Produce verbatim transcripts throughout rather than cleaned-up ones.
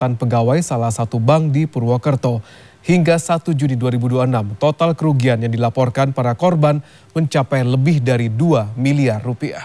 mantan pegawai salah satu bank di Purwokerto. Hingga satu Juni dua ribu dua puluh enam, total kerugian yang dilaporkan para korban mencapai lebih dari dua miliar rupiah.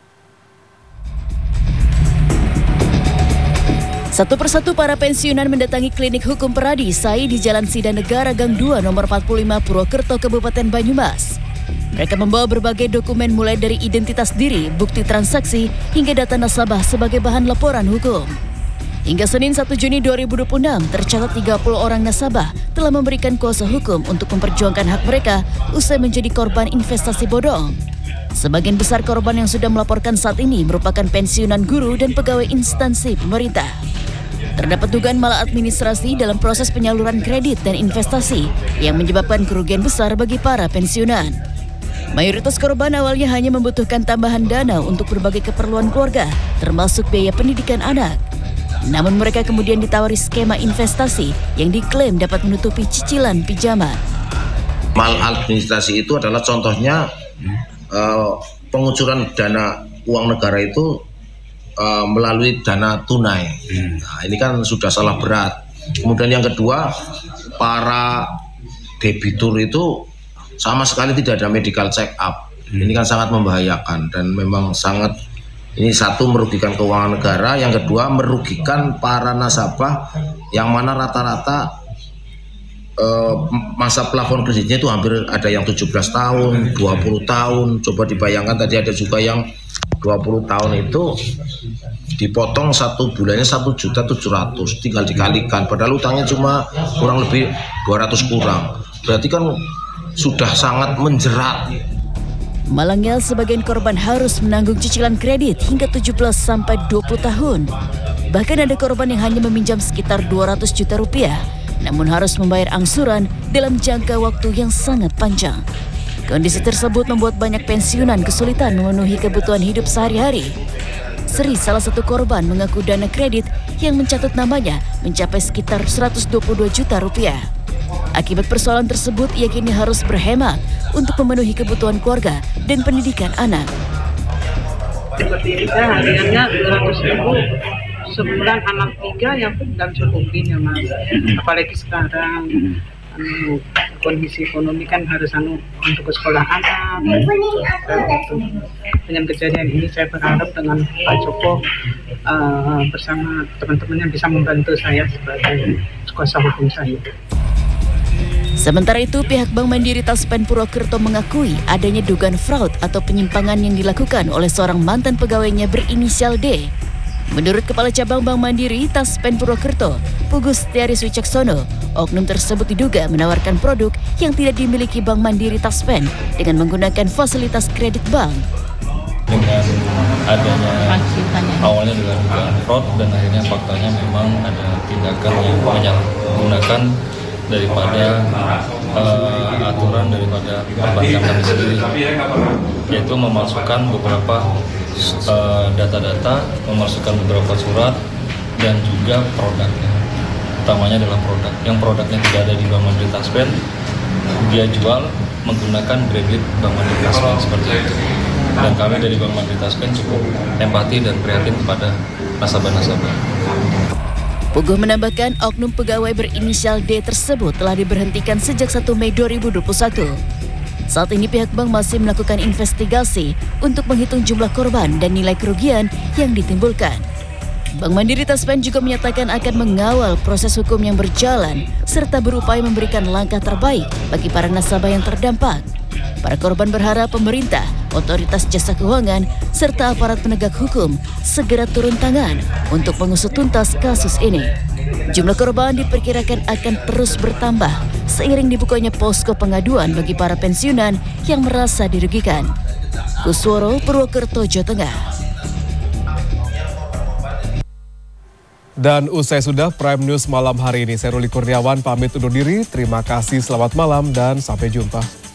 Satu persatu para pensiunan mendatangi klinik hukum Peradi Sai di Jalan Sidanegara Gang dua nomor empat puluh lima Purwokerto, Kabupaten Banyumas. Mereka membawa berbagai dokumen mulai dari identitas diri, bukti transaksi, hingga data nasabah sebagai bahan laporan hukum. Hingga Senin satu Juni dua ribu dua puluh enam, tercatat tiga puluh orang nasabah telah memberikan kuasa hukum untuk memperjuangkan hak mereka usai menjadi korban investasi bodong. Sebagian besar korban yang sudah melaporkan saat ini merupakan pensiunan guru dan pegawai instansi pemerintah. Terdapat dugaan maladministrasi dalam proses penyaluran kredit dan investasi yang menyebabkan kerugian besar bagi para pensiunan. Mayoritas korban awalnya hanya membutuhkan tambahan dana untuk berbagai keperluan keluarga, termasuk biaya pendidikan anak. Namun mereka kemudian ditawari skema investasi yang diklaim dapat menutupi cicilan pinjaman. Maladministrasi itu adalah contohnya uh, pengucuran dana uang negara itu uh, melalui dana tunai. Nah, ini kan sudah salah berat. Kemudian yang kedua, para debitur itu sama sekali tidak ada medical check up. Ini kan sangat membahayakan dan memang sangat. Ini satu, merugikan keuangan negara, yang kedua merugikan para nasabah yang mana rata-rata eh, masa plafon kreditnya itu hampir ada yang tujuh belas tahun, dua puluh tahun. Coba dibayangkan, tadi ada juga yang dua puluh tahun itu dipotong satu bulannya satu juta tujuh ratus, tinggal dikalikan, padahal utangnya cuma kurang lebih dua ratus kurang. Berarti kan sudah sangat menjerat. Malangnya, sebagian korban harus menanggung cicilan kredit hingga tujuh belas sampai dua puluh tahun. Bahkan ada korban yang hanya meminjam sekitar dua ratus juta rupiah, namun harus membayar angsuran dalam jangka waktu yang sangat panjang. Kondisi tersebut membuat banyak pensiunan kesulitan memenuhi kebutuhan hidup sehari-hari. Sri, salah satu korban, mengaku dana kredit yang mencatut namanya mencapai sekitar seratus dua puluh dua juta rupiah. Akibat persoalan tersebut, ia kini harus berhemat untuk memenuhi kebutuhan keluarga dan pendidikan anak. Seperti kita hariannya dua ratus ribu sebulan, anak tiga yang tidak cukupin ya mas. Apalagi sekarang anu, kondisi ekonomi kan harus anu untuk ke sekolah anak. Dengan kejadian ini saya berharap dengan Pak Joko uh, bersama teman-temannya bisa membantu saya sebagai kuasa hukum saya. Sementara itu, pihak Bank Mandiri Taspen Purwokerto mengakui adanya dugaan fraud atau penyimpangan yang dilakukan oleh seorang mantan pegawainya berinisial D. Menurut Kepala Cabang Bank Mandiri Taspen Purwokerto, Pugus Setiaris Wicaksono, oknum tersebut diduga menawarkan produk yang tidak dimiliki Bank Mandiri Taspen dengan menggunakan fasilitas kredit bank. Dengan adanya awalnya dengan dugaan fraud dan akhirnya faktanya memang ada tindakan yang menyalahgunakan daripada uh, aturan daripada perbankan kami sendiri, yaitu memasukkan beberapa data-data, uh, memasukkan beberapa surat dan juga produknya. Utamanya adalah produk. Yang produknya tidak ada di Bank Mandiri Taspen, dia jual menggunakan kredit Bank Mandiri Taspen seperti itu. Dan kami dari Bank Mandiri Taspen cukup empati dan prihatin kepada nasabah-nasabah. Puguh menambahkan oknum pegawai berinisial D tersebut telah diberhentikan sejak satu Mei dua ribu dua puluh satu. Saat ini pihak bank masih melakukan investigasi untuk menghitung jumlah korban dan nilai kerugian yang ditimbulkan. Bank Mandiri Taspen juga menyatakan akan mengawal proses hukum yang berjalan serta berupaya memberikan langkah terbaik bagi para nasabah yang terdampak. Para korban berharap pemerintah, otoritas jasa keuangan, serta aparat penegak hukum segera turun tangan untuk mengusut tuntas kasus ini. Jumlah korban diperkirakan akan terus bertambah seiring dibukanya posko pengaduan bagi para pensiunan yang merasa dirugikan. Kusworo, Purwokerto, Jawa Tengah. Dan usai sudah Prime News malam hari ini, saya Ruli Kurniawan pamit undur diri. Terima kasih, selamat malam dan sampai jumpa.